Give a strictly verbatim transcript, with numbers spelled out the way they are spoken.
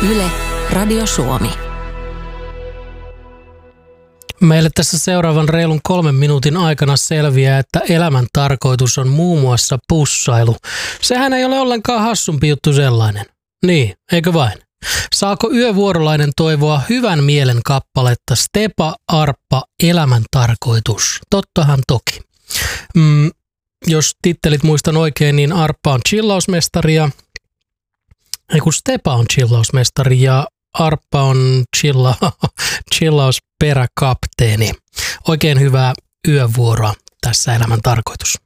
Yle, Radio Suomi. Meille tässä seuraavan reilun kolmen minuutin aikana selviää, että elämän tarkoitus on muun muassa pussailu. Sehän ei ole ollenkaan hassumpi juttu sellainen. Niin, eikö vain? Saako yövuorolainen toivoa hyvän mielen kappaletta Stepa Arppa Elämän tarkoitus? Tottahan toki. Mm, jos tittelit muistan oikein, niin Arppa on chillausmestari ja ei kun Stepa on chillausmestari ja Arppa on chilla, chillausperäkapteeni. Oikein hyvää yövuoroa tässä Elämän tarkoitus.